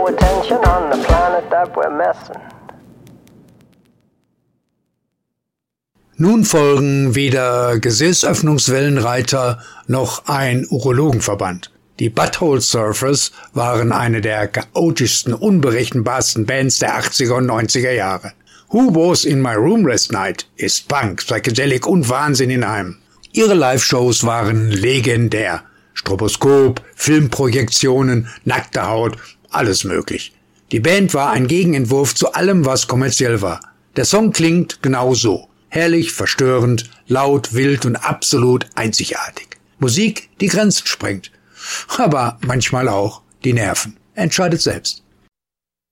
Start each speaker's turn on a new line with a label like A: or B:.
A: no attention on the planet that we're messing.
B: Nun folgen weder Gesäßöffnungswellenreiter noch ein Urologenverband. Die Butthole Surfers waren eine der chaotischsten, unberechenbarsten Bands der 80er und 90er Jahre. Who Was in My Room Last Night ist Punk, Psychedelic und Wahnsinn in einem. Ihre Live-Shows waren legendär. Stroboskop, Filmprojektionen, nackte Haut, alles möglich. Die Band war ein Gegenentwurf zu allem, was kommerziell war. Der Song klingt genau so. Herrlich, verstörend, laut, wild und absolut einzigartig. Musik, die Grenzen sprengt. Aber manchmal auch die Nerven. Entscheidet selbst.